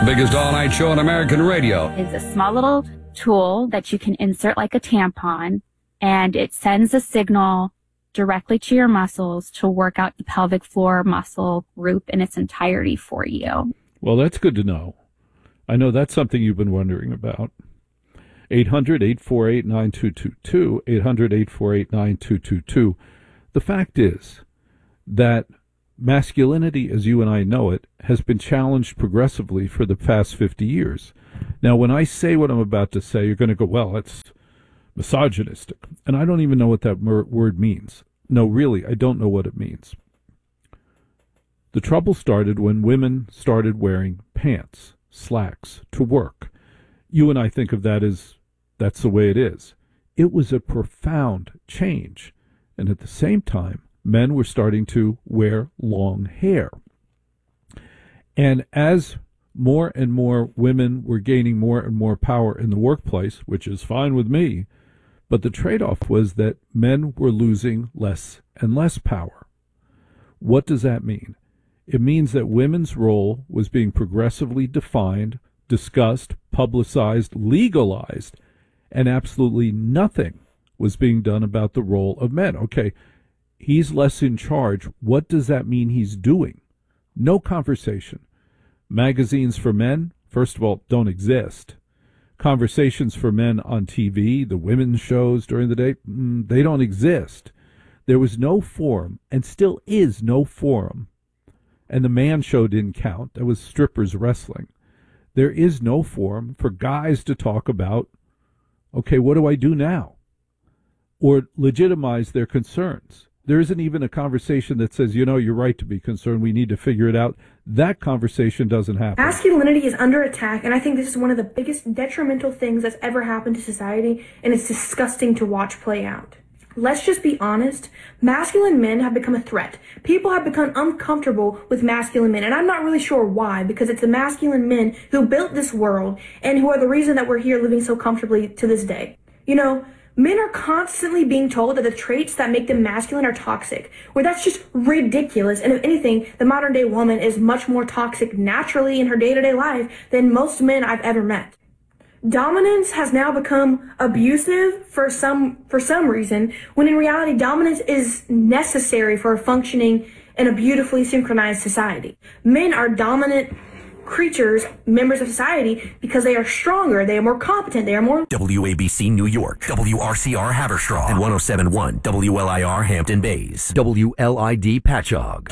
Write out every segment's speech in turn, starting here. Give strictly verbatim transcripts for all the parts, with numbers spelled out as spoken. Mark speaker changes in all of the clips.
Speaker 1: Biggest all-night show on American radio.
Speaker 2: It's a small little tool that you can insert like a tampon, and it sends a signal directly to your muscles to work out the pelvic floor muscle group in its entirety for you.
Speaker 3: Well, that's good to know. I know that's something you've been wondering about. eight hundred, eight four eight, nine two two two, eight hundred, eight four eight, nine two two two. The fact is that masculinity, as you and I know it, has been challenged progressively for the past fifty years. Now, when I say what I'm about to say, you're going to go, well, that's misogynistic. And I don't even know what that mer- word means. No, really, I don't know what it means. The trouble started when women started wearing pants, slacks, to work. You and I think of that as that's the way it is. It was a profound change. And at the same time, men were starting to wear long hair. And as more and more women were gaining more and more power in the workplace, which is fine with me, but the trade-off was that men were losing less and less power. What does that mean? It means that women's role was being progressively defined, discussed, publicized, legalized, and absolutely nothing was being done about the role of men. Okay, he's less in charge. What does that mean he's doing? No conversation. Magazines for men, first of all, don't exist. Conversations for men on T V, the women's shows during the day, mm, they don't exist. There was no forum, and still is no forum. And the man show didn't count. That was strippers wrestling. There is no forum for guys to talk about, okay, what do I do now? Or legitimize their concerns. There isn't even a conversation that says, you know, you're right to be concerned. We need to figure it out. That conversation doesn't happen.
Speaker 4: Masculinity is under attack, and I think this is one of the biggest detrimental things that's ever happened to society, and it's disgusting to watch play out. Let's just be honest. Masculine men have become a threat. People have become uncomfortable with masculine men, and I'm not really sure why, because it's the masculine men who built this world and who are the reason that we're here living so comfortably to this day. You know, men are constantly being told that the traits that make them masculine are toxic, where that's just ridiculous. And if anything, the modern day woman is much more toxic naturally in her day-to-day life than most men I've ever met. Dominance has now become abusive for some for some reason, when in reality dominance is necessary for a functioning and a beautifully synchronized society. Men are dominant creatures, members of society, because they are stronger, they are more competent, they are more...
Speaker 5: W A B C New York, W R C R Haverstraw, and one oh seven point one W L I R Hampton Bays, W L I D Patchogue.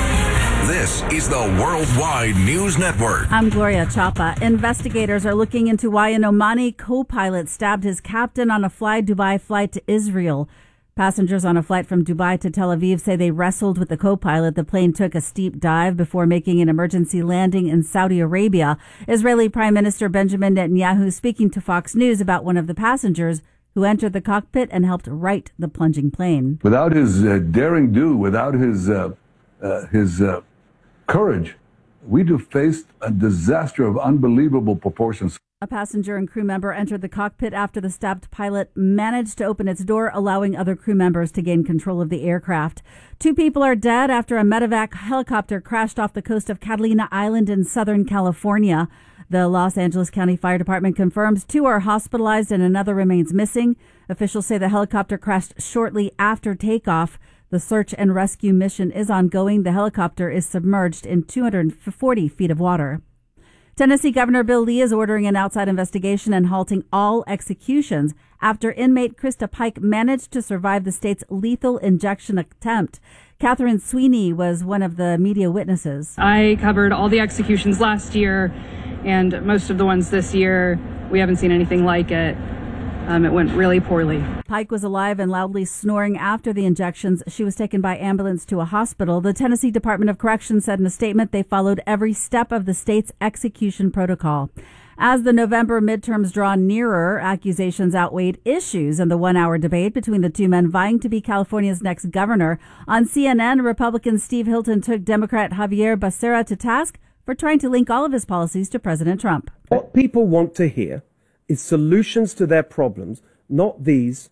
Speaker 6: This is the Worldwide News Network.
Speaker 7: I'm Gloria Chapa. Investigators are looking into why an Omani co-pilot stabbed his captain on a Fly Dubai flight to Israel. Passengers on a flight from Dubai to Tel Aviv say they wrestled with the co-pilot. The plane took a steep dive before making an emergency landing in Saudi Arabia. Israeli Prime Minister Benjamin Netanyahu speaking to Fox News about one of the passengers who entered the cockpit and helped right the plunging plane.
Speaker 8: Without his uh, daring do, without his uh, uh, his uh, courage, we'd have faced a disaster of unbelievable proportions.
Speaker 7: A passenger and crew member entered the cockpit after the stabbed pilot managed to open its door, allowing other crew members to gain control of the aircraft. Two people are dead after a medevac helicopter crashed off the coast of Catalina Island in Southern California. The Los Angeles County Fire Department confirms two are hospitalized and another remains missing. Officials say the helicopter crashed shortly after takeoff. The search and rescue mission is ongoing. The helicopter is submerged in two hundred forty feet of water. Tennessee Governor Bill Lee is ordering an outside investigation and halting all executions after inmate Krista Pike managed to survive the state's lethal injection attempt. Catherine Sweeney was one of the media witnesses.
Speaker 9: I covered all the executions last year and most of the ones this year. We haven't seen anything like it. Um, it went really poorly.
Speaker 7: Pike was alive and loudly snoring after the injections. She was taken by ambulance to a hospital. The Tennessee Department of Corrections said in a statement they followed every step of the state's execution protocol. As the November midterms draw nearer, accusations outweighed issues in the one-hour debate between the two men vying to be California's next governor. On C N N, Republican Steve Hilton took Democrat Javier Becerra to task for trying to link all of his policies to President Trump.
Speaker 10: What people want to hear is solutions to their problems, not these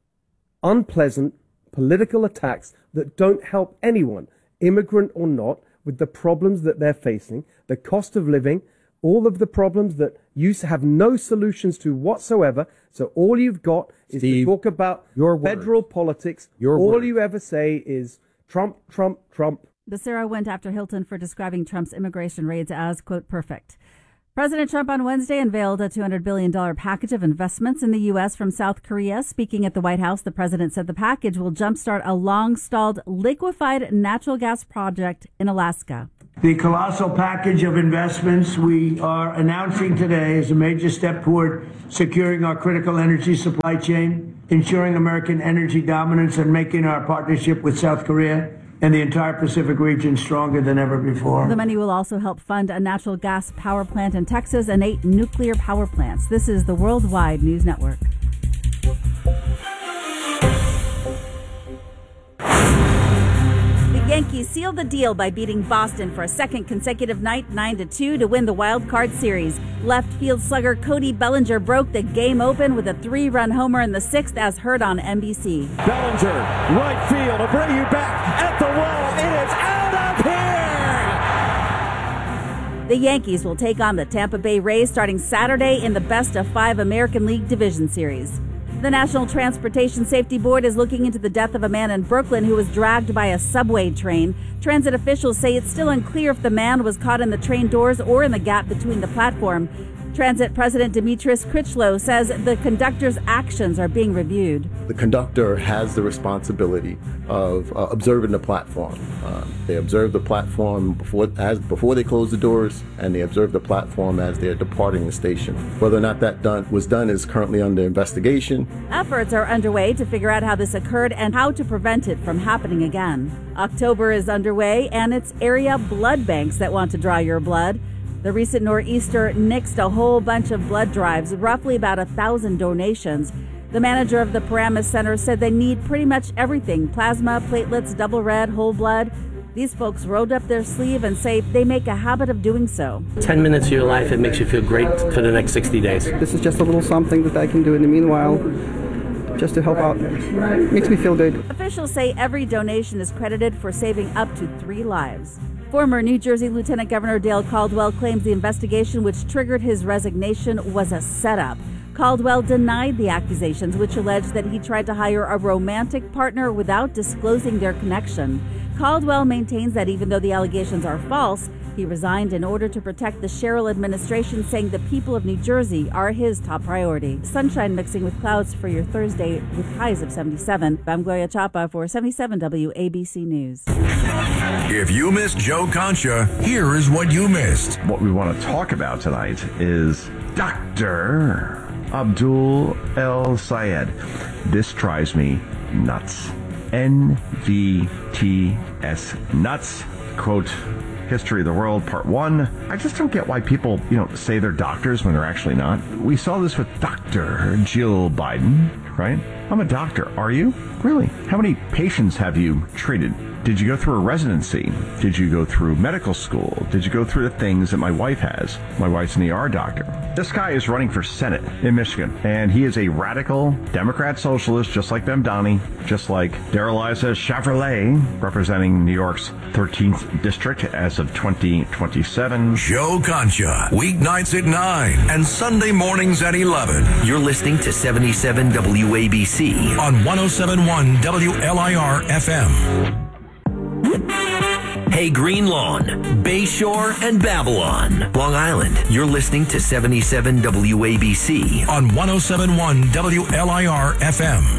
Speaker 10: unpleasant political attacks that don't help anyone, immigrant or not, with the problems that they're facing, the cost of living, all of the problems that you have no solutions to whatsoever. So all you've got is
Speaker 11: Steve,
Speaker 10: to talk about
Speaker 11: your
Speaker 10: federal
Speaker 11: words.
Speaker 10: politics.
Speaker 11: Your
Speaker 10: all
Speaker 11: words.
Speaker 10: you ever say is Trump, Trump, Trump.
Speaker 7: Becerra went after Hilton for describing Trump's immigration raids as, quote, perfect. President Trump on Wednesday unveiled a two hundred billion dollars package of investments in the U S from South Korea. Speaking at the White House, the president said the package will jumpstart a long-stalled liquefied natural gas project in Alaska.
Speaker 12: The colossal package of investments we are announcing today is a major step toward securing our critical energy supply chain, ensuring American energy dominance, and making our partnership with South Korea and the entire Pacific region stronger than ever before.
Speaker 7: The money will also help fund a natural gas power plant in Texas and eight nuclear power plants. This is the Worldwide News Network. The Yankees sealed the deal by beating Boston for a second consecutive night, nine to two, to win the wild card series. Left field slugger Cody Bellinger broke the game open with a three-run homer in the sixth, as heard on N B C.
Speaker 13: Bellinger, right field, to bring you back at the wall. It is out of here!
Speaker 7: The Yankees will take on the Tampa Bay Rays starting Saturday in the best of five American League Division Series. The National Transportation Safety Board is looking into the death of a man in Brooklyn who was dragged by a subway train. Transit officials say it's still unclear if the man was caught in the train doors or in the gap between the platform. Transit President Dimitris Critchlow says the conductor's actions are being reviewed.
Speaker 14: The conductor has the responsibility of uh, observing the platform. Uh, they observe the platform before as before they close the doors, and they observe the platform as they're departing the station. Whether or not that done, was done is currently under investigation.
Speaker 7: Efforts are underway to figure out how this occurred and how to prevent it from happening again. October is underway, and it's area blood banks that want to draw your blood. The recent nor'easter nixed a whole bunch of blood drives, roughly about a thousand donations. The manager of the Paramus Center said they need pretty much everything: plasma, platelets, double red, whole blood. These folks rolled up their sleeve and say they make a habit of doing so.
Speaker 15: Ten minutes of your life, it makes you feel great for the next sixty days.
Speaker 16: This is just a little something that I can do in the meanwhile, just to help out. Makes me feel good.
Speaker 7: Officials say every donation is credited for saving up to three lives. Former New Jersey Lieutenant Governor Dale Caldwell claims the investigation which triggered his resignation was a setup. Caldwell denied the accusations, which alleged that he tried to hire a romantic partner without disclosing their connection. Caldwell maintains that even though the allegations are false, he resigned in order to protect the Sherrill administration, saying the people of New Jersey are his top priority. Sunshine mixing with clouds for your Thursday with highs of seventy-seven. I'm Gloria Chapa for seventy-seven W A B C News.
Speaker 6: If you missed Joe Concha, here is what you missed.
Speaker 17: What we want to talk about tonight is Doctor Abdul El Sayed. This drives me nuts. N V T S, nuts. Quote, History of the World, Part one. I just don't get why people, you know, say they're doctors when they're actually not. We saw this with Doctor Jill Biden, right? I'm a doctor. Are you? Really? How many patients have you treated? Did you go through a residency? Did you go through medical school? Did you go through the things that my wife has? My wife's an E R doctor. This guy is running for Senate in Michigan, and he is a radical Democrat socialist, just like Mamdani, just like Darrell-Issa Chevrolet, representing New York's thirteenth district as of twenty twenty-seven.
Speaker 6: Joe Concha, weeknights at nine and Sunday mornings at eleven.
Speaker 5: You're listening to seventy-seven W A B C
Speaker 6: on one oh seven point one W L I R F M.
Speaker 5: Hey, Green Lawn, Bayshore, and Babylon, Long Island. You're listening to seventy-seven W A B C
Speaker 6: on one oh seven point one W L I R F M.